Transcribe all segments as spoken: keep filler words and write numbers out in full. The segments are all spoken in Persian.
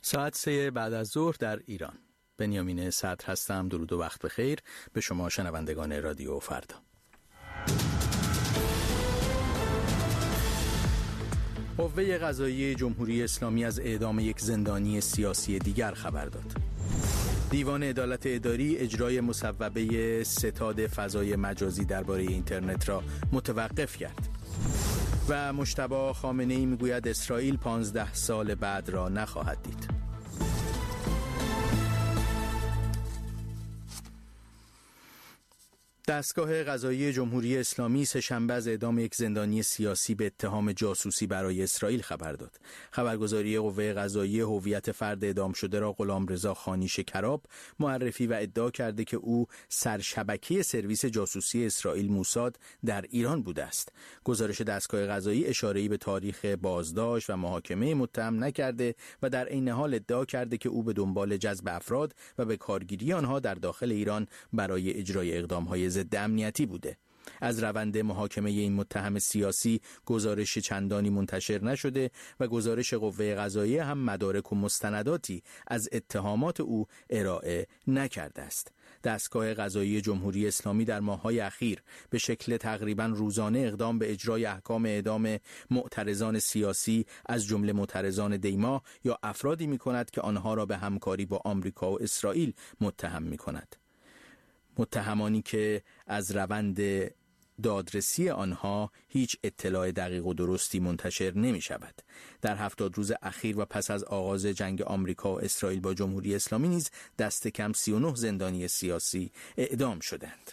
ساعت سه بعد از ظهر در ایران. بنیامین صدر هستم. درود و وقت بخیر به شما شنوندگان رادیو فردا. قوه قضاییه جمهوری اسلامی از اعدام یک زندانی سیاسی دیگر خبر داد. دیوان عدالت اداری اجرای مصوبه ستاد فضای مجازی درباره اینترنت را متوقف کرد. و مجتبی خامنه‌ای میگوید اسرائیل پانزده سال بعد را نخواهد دید. دستگاه قضایی جمهوری اسلامی سه‌شنبه از اعدام یک زندانی سیاسی به اتهام جاسوسی برای اسرائیل خبر داد. خبرگزاری قوه قضاییه هویت فرد اعدام شده را غلامرضا خانی شکراب معرفی و ادعا کرده که او سرشبکه سرویس جاسوسی اسرائیل موساد در ایران بوده است. گزارش دستگاه قضایی اشاره‌ای به تاریخ بازداشت و محاکمه متهم نکرده و در عین حال ادعا کرده که او به دنبال جذب افراد و به کارگیری آنها در داخل ایران برای اجرای اقدام‌های ضد امنیتی بوده. از روند محاکمه این متهم سیاسی گزارش چندانی منتشر نشده و گزارش قوه قضاییه هم مدارک و مستنداتی از اتهامات او ارائه نکرده است. دستگاه قضایی جمهوری اسلامی در ماه‌های اخیر به شکل تقریباً روزانه اقدام به اجرای احکام اعدام معترضان سیاسی از جمله معترضان دیما یا افرادی می‌کند که آنها را به همکاری با آمریکا و اسرائیل متهم می‌کند. متهمانی که از روند دادرسی آنها هیچ اطلاع دقیق و درستی منتشر نمی شود. در هفتاد روز اخیر و پس از آغاز جنگ آمریکا و اسرائیل با جمهوری اسلامی نیز دست کم سی و نه زندانی سیاسی اعدام شدند.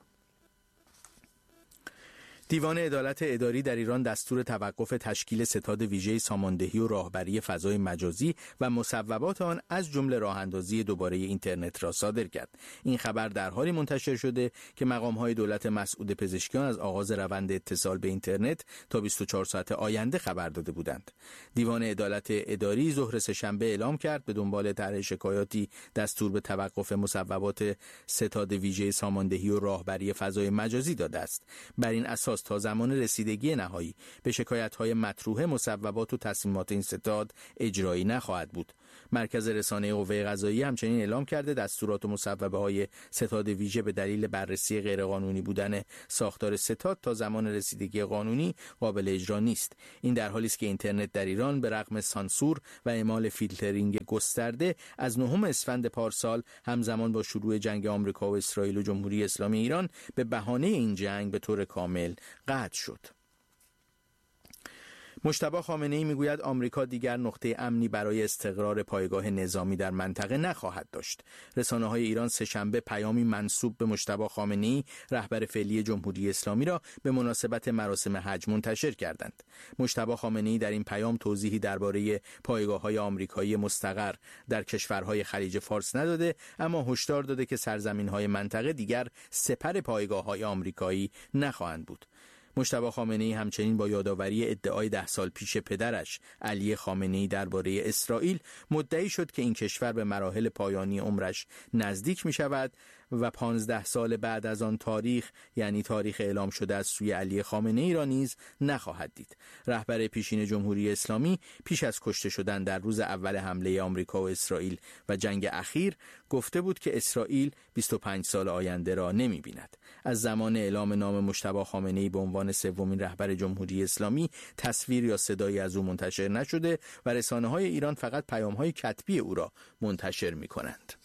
دیوان عدالت اداری در ایران دستور توقف تشکیل ستاد ویژه ساماندهی و راهبری فضای مجازی و مصوبات آن از جمله راهاندازی دوباره اینترنت را صادر کرد. این خبر در حالی منتشر شده که مقام‌های دولت مسعود پزشکیان از آغاز روند اتصال به اینترنت تا بیست و چهار ساعت آینده خبر داده بودند. دیوان عدالت اداری ظهر سه‌شنبه اعلام کرد به دنبال طرح شکایاتی دستور به توقف مصوبات ستاد ویژه ساماندهی و راهبری فضای مجازی داده است. بر این اساس تا زمان رسیدگی نهایی به شکایت‌های مطروحه مصوبات و تصمیمات این ستاد اجرایی نخواهد بود. مرکز رسانه قوه قضاییه همچنین اعلام کرده دستورات و مصوبه‌های ستاد ویژه به دلیل بررسی غیرقانونی بودن ساختار ستاد تا زمان رسیدگی قانونی قابل اجرا نیست. این در حالی است که اینترنت در ایران به رغم سانسور و اعمال فیلترینگ گسترده از نهم اسفند پارسال همزمان با شروع جنگ آمریکا و اسرائیل و جمهوری اسلامی ایران به بهانه این جنگ به طور کامل قطع شد. مجتبی خامنه‌ای میگوید آمریکا دیگر نقطه امنی برای استقرار پایگاه نظامی در منطقه نخواهد داشت. رسانه‌های ایران سه‌شنبه پیامی منسوب به مجتبی خامنه‌ای رهبر فعلی جمهوری اسلامی را به مناسبت مراسم حج منتشر کردند. مجتبی خامنه‌ای در این پیام توضیحی درباره پایگاه‌های آمریکایی مستقر در کشورهای خلیج فارس نداده، اما هشدار داده که سرزمین‌های منطقه دیگر سپر پایگاه‌های آمریکایی نخواهند بود. مجتبی خامنه‌ای همچنین با یادآوری ادعای ده سال پیش پدرش علی خامنه‌ای درباره اسرائیل مدعی شد که این کشور به مراحل پایانی عمرش نزدیک می شود و پانزده سال بعد از آن تاریخ، یعنی تاریخ اعلام شده از سوی علی خامنه‌ای را نیز نخواهد دید. رهبر پیشین جمهوری اسلامی پیش از کشته شدن در روز اول حمله آمریکا و اسرائیل و جنگ اخیر گفته بود که اسرائیل بیست و پنج سال آینده را نمی‌بیند. از زمان اعلام نام مجتبی خامنه‌ای به عنوان سومین رهبر جمهوری اسلامی تصویر یا صدایی از او منتشر نشده و رسانه‌های ایران فقط پیام‌های کتبی او را منتشر می‌کنند.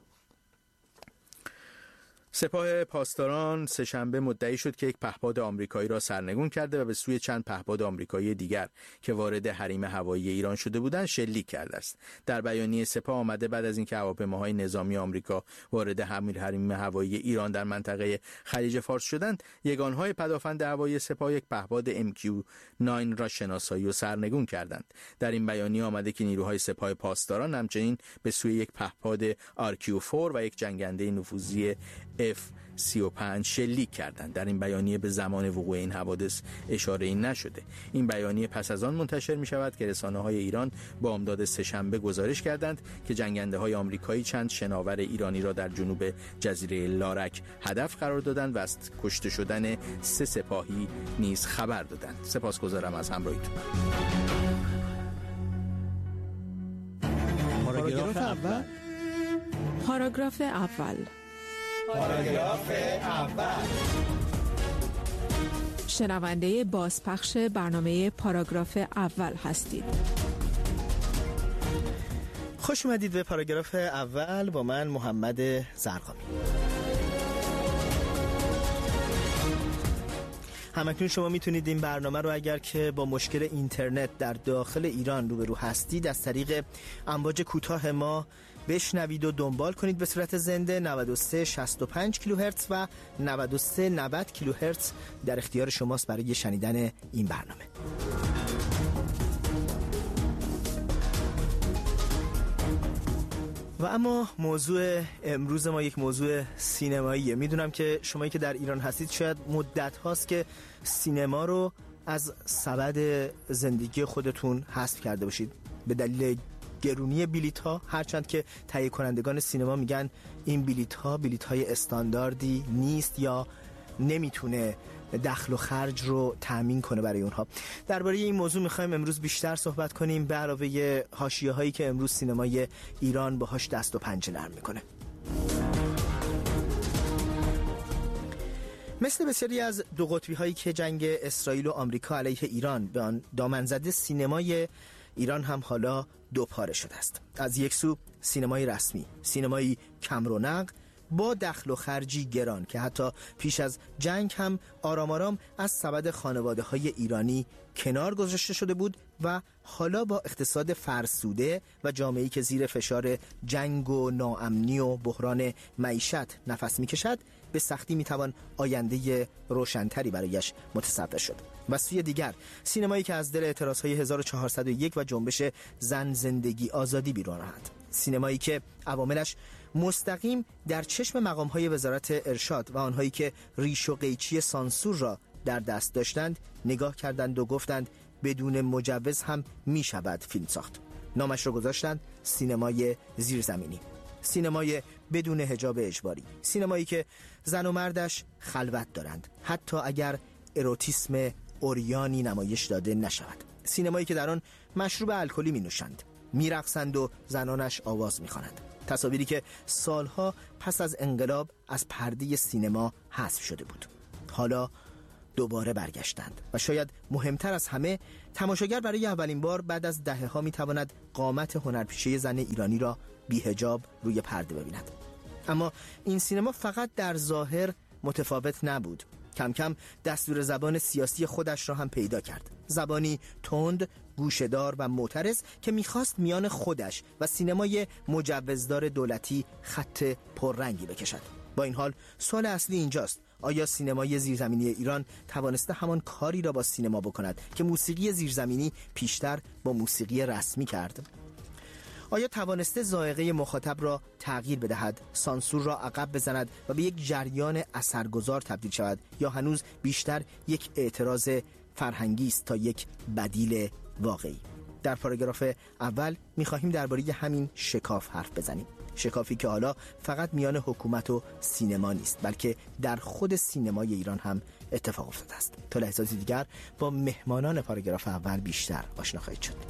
سپاه پاسداران سه‌شنبه مدعی شد که یک پهپاد آمریکایی را سرنگون کرده و به سوی چند پهپاد آمریکایی دیگر که وارد حریم هوایی ایران شده بودند شلیک کرده است. در بیانیه سپاه آمده بعد از اینکه هواپیماهای نظامی آمریکا وارد حریم هوایی ایران در منطقه خلیج فارس شدند، یگانهای پدافند هوایی سپاه یک پهپاد ام کیو نه را شناسایی و سرنگون کردند. در این بیانیه آمده که نیروهای سپاه پاسداران همچنین به سوی یک پهپاد آر کیو چهار و یک جنگنده نفوذی اف سی و پنج شلیک کردند. در این بیانیه به زمان وقوع این حوادث اشاره ای نشده. این بیانیه پس از آن منتشر می شود که رسانه‌های ایران بامداد سه‌شنبه گزارش کردند که جنگنده‌های آمریکایی چند شناور ایرانی را در جنوب جزیره لارک هدف قرار دادند و از کشته شدن سه سپاهی نیز خبر دادند. سپاسگزارم از همراهیتون. پاراگراف اول. پاراگراف اول. پاراگراف اول. شنونده بازپخش برنامه پاراگراف اول هستید. خوش اومدید به پاراگراف اول با من محمد زرقامی. همکنون شما میتونید این برنامه رو اگر که با مشکل اینترنت در داخل ایران روبرو هستید از طریق امواج کوتاه ما بشنوید و دنبال کنید به صورت زنده. نود و سه شصت و پنج کیلوهرتز و نود و سه نود کیلوهرتز در اختیار شماست برای شنیدن این برنامه. و اما موضوع امروز ما یک موضوع سینماییه. میدونم که شمایی که در ایران هستید شاید مدت هاست که سینما رو از سبد زندگی خودتون حذف کرده باشید به دلیل گرونی بلیط ها، هرچند که تهیه کنندگان سینما میگن این بلیط ها بلیط های استانداردی نیست یا نمیتونه دخل و خرج رو تامین کنه برای اونها. درباره این موضوع میخوایم امروز بیشتر صحبت کنیم به علاوه حاشیه هایی که امروز سینمای ایران باهاش دست و پنجه نرم میکنه. مثل بسیاری از دو قطبی هایی که جنگ اسرائیل و آمریکا علیه ایران به آن دامن زده، سینمای ایران هم حالا دو پاره شده است. از یک سو سینمای رسمی، سینمایی کم رونق با دخل و خرجی گران که حتی پیش از جنگ هم آرام آرام از سبد خانواده های ایرانی کنار گذاشته شده بود و حالا با اقتصاد فرسوده و جامعه‌ای که زیر فشار جنگ و ناامنی و بحران معیشت نفس می‌کشد به سختی می‌توان آینده روشن‌تری برایش متصور شد. و سوی دیگر سینمایی که از دل اعتراض‌های هزار و چهارصد و یک و جنبش زن زندگی آزادی بیرون آمد، سینمایی که عواملش مستقیم در چشم مقام‌های وزارت ارشاد و آنهایی که ریش و قیچی سانسور را در دست داشتند نگاه کردند و گفتند بدون مجوز هم می شود فیلم ساخت. نامش رو گذاشتند سینمای زیرزمینی، سینمای بدون حجاب اجباری، سینمایی که زن و مردش خلوت دارند حتی اگر اروتیسم اوریانی نمایش داده نشود، سینمایی که در آن مشروب الکلی می نوشند، می رقصند و زنانش آواز می خوانند. تصاویری که سالها پس از انقلاب از پرده سینما حذف شده بود حالا دوباره برگشتند و شاید مهمتر از همه تماشاگر برای اولین بار بعد از دهه ها می تواند قامت هنرپیشه زن ایرانی را بی حجاب روی پرده ببیند. اما این سینما فقط در ظاهر متفاوت نبود، کم کم دستور زبان سیاسی خودش را هم پیدا کرد. زبانی تند، گوشه‌دار و معترض که میخواست میان خودش و سینمای مجوزدار دولتی خط پررنگی بکشد. با این حال سوال اصلی اینجاست: آیا سینمای زیرزمینی ایران توانسته همان کاری را با سینما بکند که موسیقی زیرزمینی پیشتر با موسیقی رسمی کرد؟ آیا توانسته ذائقه مخاطب را تغییر بدهد، سانسور را عقب بزند و به یک جریان اثرگذار تبدیل شود، یا هنوز بیشتر یک اعتراض فرهنگی است تا یک بدیل واقعی؟ در پاراگراف اول می‌خواهیم درباره همین شکاف حرف بزنیم. شکافی که حالا فقط میان حکومت و سینما نیست بلکه در خود سینمای ایران هم اتفاق افتاده است. تا لحظاتی دیگر با مهمانان پاراگراف اول بیشتر آشنا خواهید شد.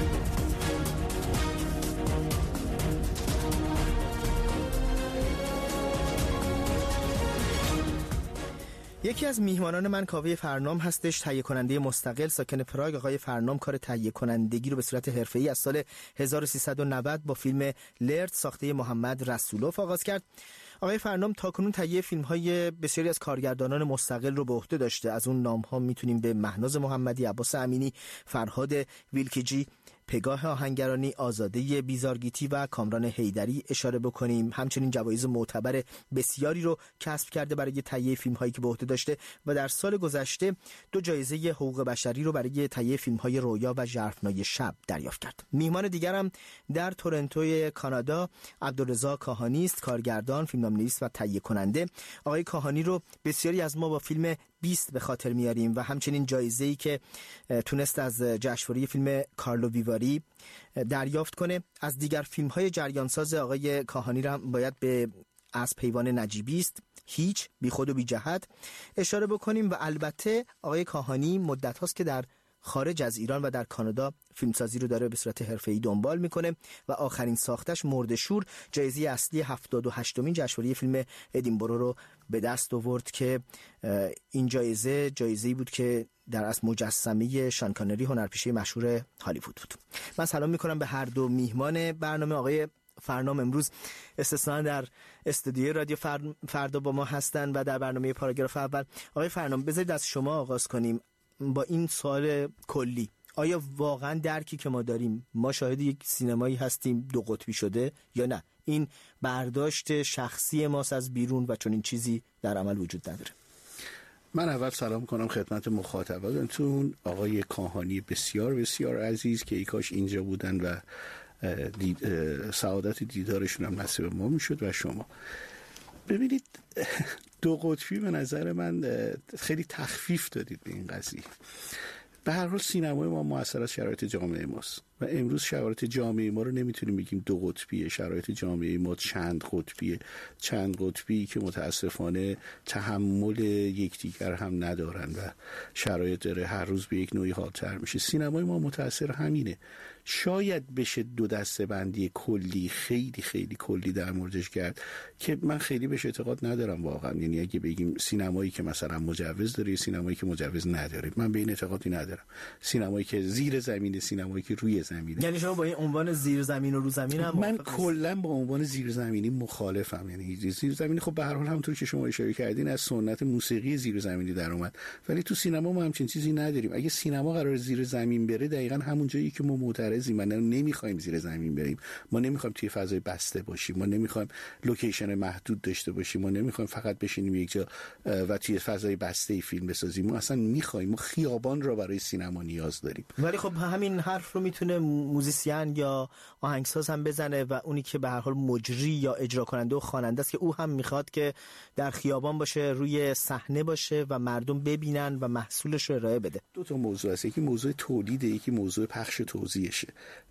یکی از میهمانان من کاوه فرنام هستش، تهیه کننده مستقل ساکن پراگ. آقای فرنام کار تهیه کنندگی رو به صورت حرفه‌ای از سال هزار و سیصد و نود با فیلم لرد ساخته محمد رسولوف آغاز کرد. آقای فرنام تاکنون تهیه فیلم‌های بسیاری از کارگردانان مستقل رو به عهده داشته. از اون نام‌ها میتونیم به مهناز محمدی، عباس امینی، فرهاد ویلکیجی، پگاه آهنگرانی، آزاده بیزارگیتی و کامران حیدری اشاره بکنیم. همچنین جوایز معتبر بسیاری رو کسب کرده برای تهیه فیلم‌هایی که به عهده داشته و در سال گذشته دو جایزه حقوق بشری رو برای تهیه فیلم‌های رویا و ژرفنای شب دریافت کرد. میهمان دیگرم در تورنتو کانادا عبدالرضا کاهانی است، کارگردان، فیلمنامه‌نویس و تهیه کننده. آقای کاهانی رو بسیاری از ما با فیلم بیست به خاطر میاریم و همچنین جایزه‌ای که تونست از جشنواره فیلم کارلو ویواری دریافت کنه. از دیگر فیلم‌های جریانساز آقای کاهانی را باید به از پیوان نجیبی است، هیچ، بی خود و بی جهت اشاره بکنیم و البته آقای کاهانی مدت هاست که در خارج از ایران و در کانادا فیلمسازی رو داره به صورت حرفه‌ای دنبال میکنه و آخرین ساختش مرده‌شور جایزه اصلی هفتاد و هشتمین جشنواره فیلم ادینبرو رو به دست آورد که این جایزه جایزه‌ای بود که در اصل مجسمه شان کانری هنرپیشه مشهور هالیوود بود. من سلام میکنم به هر دو میهمان برنامه. آقای فرنام امروز استثنا در استودیوی رادیو فردا با ما هستن و در برنامه پاراگراف اول. آقای فرنام بذارید از شما آغاز کنیم با این سوال کلی. آیا واقعا درکی که ما داریم ما شاهد یک سینمایی هستیم دو قطبی شده یا نه؟ این برداشت شخصی ماست از بیرون و چون این چیزی در عمل وجود نداره؟ من اول سلام کنم خدمت مخاطبانتون، آقای کاهانی بسیار بسیار عزیز که ای کاش اینجا بودن و دید، سعادت دیدارشون هم نصیب ما میشد و شما. ببینید دو قطبی به نظر من خیلی تخفیف دادید به این قضیه. به هر حال سینمای ما مؤثر از شرایط جامعه ماست و امروز شرایط جامعه ما رو نمیتونیم بگیم دو قطبیه. شرایط جامعه ما چند قطبیه، چند قطبی که متاسفانه تحمل یکدیگر هم ندارن و شرایط داره هر روز به یک نوعی حادتر میشه. سینمای ما متأثر همینه. شاید بشه دو دسته بندی کلی خیلی خیلی کلی در موردش کرد که من خیلی بهش اعتقاد ندارم واقعا. یعنی اگه بگیم سینمایی که مثلا مجوز داره، سینمایی که مجوز نداره، من به این اعتقادی ندارم. سینمایی که زیر زمینه، سینمایی که روی زمینه. یعنی شما با این عنوان زیر زمین و رو زمین هم من کلا با عنوان زیر زمینی مخالفم. یعنی زیر زمینی خب به هر حال همونطور که شما اشاره کردین از سنت موسیقی زیر زمینی در اومد، ولی تو سینما ما همچین چیزی نداریم. اگه سینما قرار زیر زمین بره دقیقاً همون جایی که ما معترضیم. ما نمیخوایم زیر زمین بریم، ما نمیخوایم توی فضای بسته باشیم، ما نمیخوایم لوکیشن محدود داشته باشیم، ما نمیخوایم فقط بشینیم یک جا و توی فضای بسته فیلم بسازیم. ما اصلا میخوایم، ما خیابان را برای سینما نیاز داریم. ولی خب همین حرف رو میتونه موزیسین یا آهنگساز هم بزنه و اونی که به هر حال مجری یا اجرا کننده و خواننده است که او هم میخواد که در خیابان باشه، روی صحنه باشه و مردم ببینن و محصولش رو ارائه بده. دو تا موضوع هست، یکی موضوع تولیده، یکی موضوع پخش توزیعشه.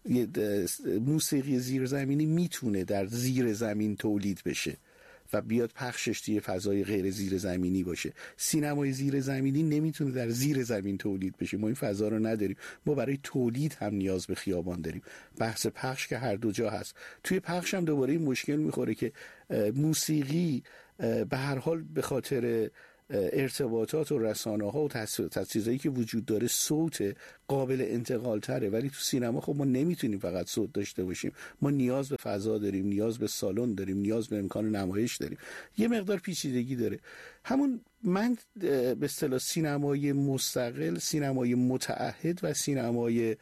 موسیقی زیرزمینی میتونه در زیر زمین تولید بشه و بیاد پخشش توی فضای غیر زیر زمینی باشه. سینمای زیر زمینی نمیتونه در زیر زمین تولید بشه. ما این فضا رو نداریم. ما برای تولید هم نیاز به خیابان داریم. بحث پخش که هر دو جا هست. توی پخش هم دوباره این مشکل میخوره که موسیقی به هر حال به خاطر ارتباطات و رسانه ها و تجهیزاتی که وجود داره صوت قابل انتقال تره، ولی تو سینما خب ما نمیتونیم فقط صوت داشته باشیم. ما نیاز به فضا داریم، نیاز به سالن داریم، نیاز به امکان نمایش داریم. یه مقدار پیچیدگی داره. همون من به اصطلاح سینمای مستقل، سینمای متعهد و سینمای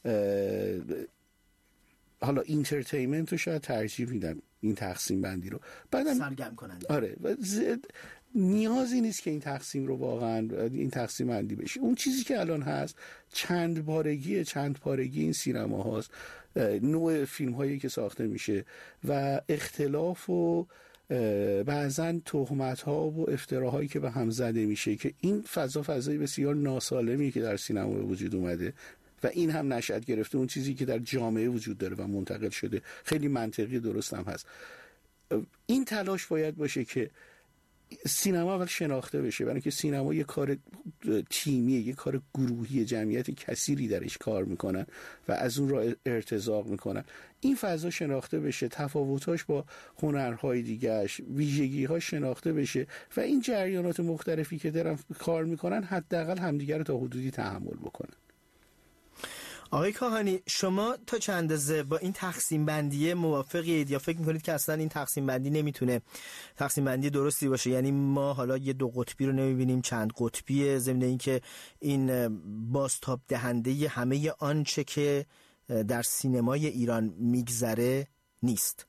حالا اینترتینمنت رو شاید ترجیح میدم، این تقسیم بندی رو. بعدم سرگرم کننده. آره نیازی نیست که این تقسیم رو واقعا این تقسیم بندی بشه. اون چیزی که الان هست چند بارگی چند پارگی این سینما هاست، نوع فیلم هایی که ساخته میشه و اختلاف و بعضن تهمت ها و افتراهایی که به هم زده میشه که این فضا فضای بسیار ناسالمی که در سینما وجود اومده و این هم نشأت گرفته اون چیزی که در جامعه وجود داره و منتقل شده. خیلی منطقی درست هم هست. این تلاش باید باشه که سینما اول شناخته بشه، برای اینکه سینما یه کار تیمیه، یه کار گروهی، جمعیت کثیری درش کار میکنن و از اون را ارتزاق میکنن. این فضا شناخته بشه، تفاوتاش با هنرهای دیگهش، ویژگی‌هاش شناخته بشه و این جریانات مختلفی که دارن کار میکنن حداقل همدیگر رو تا حدودی تحمل بکنن. آقای کاهانی، شما تا چند اندازه با این تقسیم بندی موافقید یا فکر میکنید که اصلا این تقسیم بندی نمیتونه تقسیم بندی درستی باشه؟ یعنی ما حالا یه دو قطبی رو نمیبینیم، چند قطبیه، ضمن این که این بازتاب دهنده همه آنچه که در سینمای ایران میگذره نیست.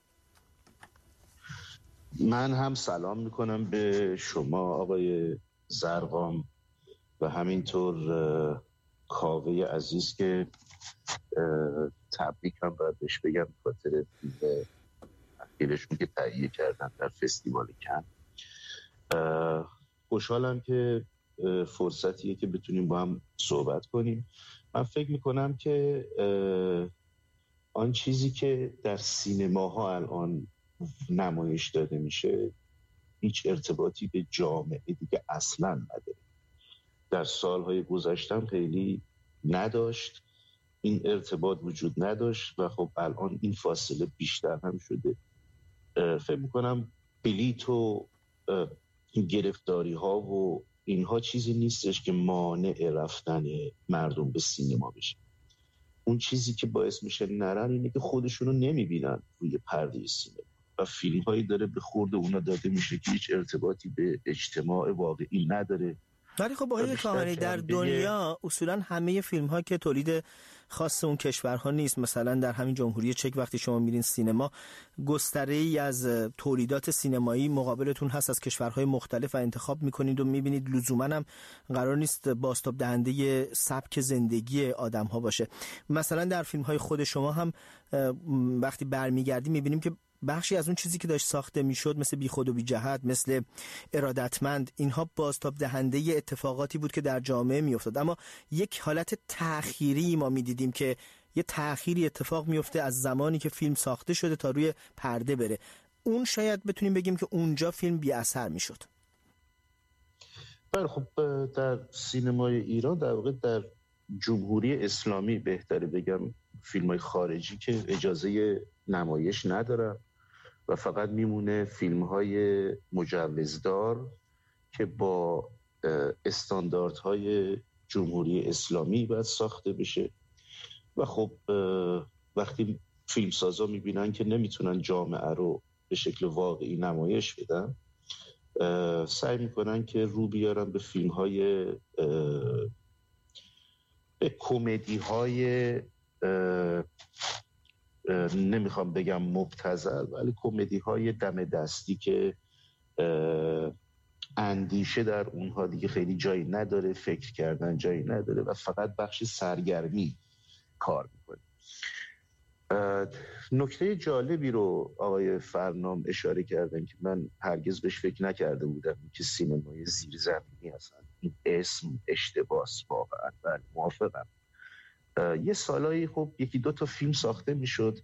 من هم سلام میکنم به شما آقای زرقام و همینطور کاوه عزیز که تبریک هم باید بهش بگم خاطر فیلم اخیرشون که تهیه کردن در فستیوال کن. خوشحالم که فرصتیه که بتونیم با هم صحبت کنیم. من فکر میکنم که آن چیزی که در سینماها الان نمایش داده میشه هیچ ارتباطی به جامعه دیگه اصلا نداره. در سالهای گذشتم خیلی نداشت، این ارتباط وجود نداشت و خب الان این فاصله بیشتر هم شده. فکر میکنم بلیط و گرفتاری ها و اینها چیزی نیستش که مانع رفتن مردم به سینما بشه. اون چیزی که باعث میشه نرن اینه که خودشونو نمیبینن روی پرده سینما و فیلم هایی داره به خورد اونا داده میشه که هیچ ارتباطی به اجتماع واقعی نداره. ولی خب آقای کاهانی در دنیا اصولا همه فیلم ها که تولید خاص اون کشورها نیست، مثلا در همین جمهوری چک وقتی شما میرین سینما گستره ای از تولیدات سینمایی مقابلتون هست از کشورهای مختلف و انتخاب میکنید و میبینید لزوما هم قرار نیست بازتاب دهنده سبک زندگی آدم ها باشه. مثلا در فیلم های خود شما هم وقتی برمیگردیم میبینیم که بخشی از اون چیزی که داشت ساخته میشد مثل بی خود و بی جهت، مثل ارادتمند، اینها بازتاب دهنده اتفاقاتی بود که در جامعه میافتاد، اما یک حالت تأخیری ما میدیدیم که یه تأخیری اتفاق میفته از زمانی که فیلم ساخته شده تا روی پرده بره. اون شاید بتونیم بگیم که اونجا فیلم بی اثر میشد. بله، خب در سینمای ایران در واقع در جمهوری اسلامی بهتره بگم فیلم‌های خارجی که اجازه نمایش ندارن و فقط میمونه فیلم‌های مجوزدار که با استانداردهای جمهوری اسلامی باید ساخته بشه و خب وقتی فیلمسازا میبینن که نمیتونن جامعه رو به شکل واقعی نمایش بدن، سعی میکنن که رو بیارن به فیلم‌های به کمدی‌های نمیخوام بگم مبتذل، ولی کمدی های دم دستی که اندیشه در اونها دیگه خیلی جایی نداره، فکر کردن جایی نداره و فقط بخش سرگرمی کار میکنه. نکته جالبی رو آقای فرنام اشاره کردن که من هرگز بهش فکر نکرده بودم که سینمای زیرزمینی هستن. این اسم اشتباس واقعا، بله موافقم. یه سالایی خب یکی دو تا فیلم ساخته میشد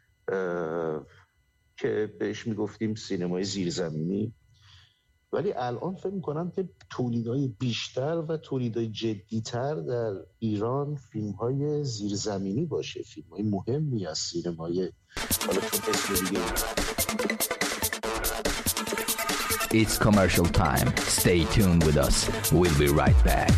که بهش میگفتیم سینمای زیرزمینی، ولی الان فکر میکنم که تولیدهای بیشتر و تولیدهای جدیتر در ایران فیلمهای زیرزمینی باشه، فیلمهای مهمی از سینمای حالا چون اسم دیگه. It's commercial time. Stay tuned with us. We'll be right back.